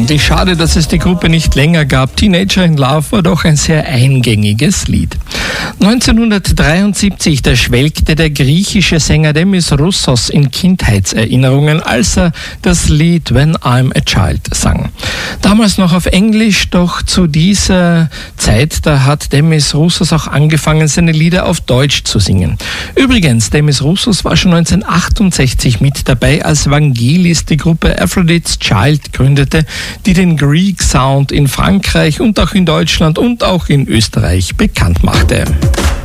Eigentlich schade, dass es die Gruppe nicht länger gab. Teenager in Love war doch ein sehr eingängiges Lied. 1973, da schwelgte der griechische Sänger Demis Roussos in Kindheitserinnerungen, als er das Lied When I'm a Child sang. Damals noch auf Englisch, doch zu dieser Zeit, da hat Demis Roussos auch angefangen, seine Lieder auf Deutsch zu singen. Übrigens, Demis Roussos war schon 1968 mit dabei, als Vangelis die Gruppe Aphrodite's Child gründete, die den Greek Sound in Frankreich und auch in Deutschland und auch in Österreich bekannt machte.